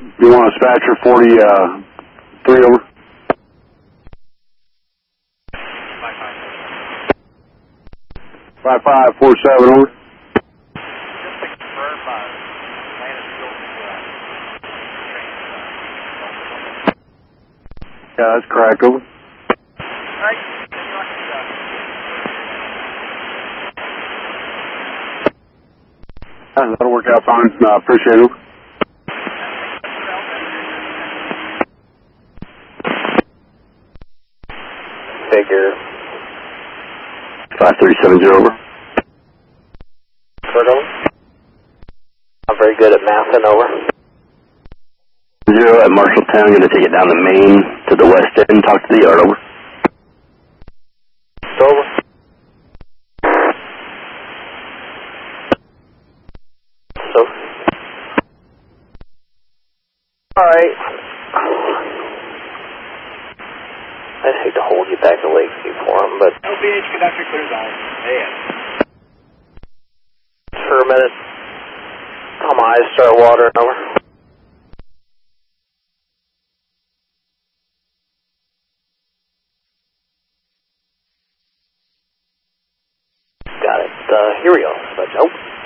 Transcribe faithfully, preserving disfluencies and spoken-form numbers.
You want a dispatcher forty-three over? five five four seven over. Yeah, that's correct, over. Yeah, that'll work out fine. I uh, appreciate it. Figure. five three seven zero over. Over. I'm very good at mathing, over. Zero at Marshalltown, going to take it down the main to the west end, talk to the yard, over. Over. So. Alright. I'd hate to hold you back to Lakeview for him, but... L B H conductor clears all. Yeah. For a minute. Tell my eyes start watering, over. Got it. Uh, here we go. Let's go.